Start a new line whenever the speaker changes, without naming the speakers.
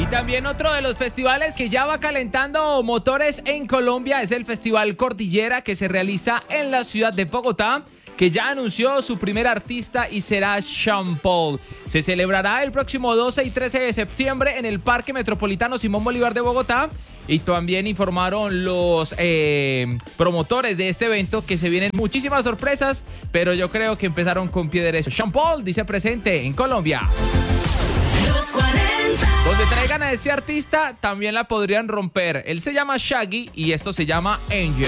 también otro de los festivales que ya va calentando motores en Colombia es el Festival Cordillera, que se realiza en la ciudad de Bogotá, que ya anunció su primer artista y será Sean Paul. Se celebrará el próximo 12 y 13 de septiembre en el Parque Metropolitano Simón Bolívar de Bogotá. Y también informaron los promotores de este evento que se vienen muchísimas sorpresas, pero yo creo que empezaron con pie derecho. Sean Paul dice presente en Colombia.
Los 40.
Donde traigan a ese artista también la podrían romper. Él se llama Shaggy y esto se llama Angel.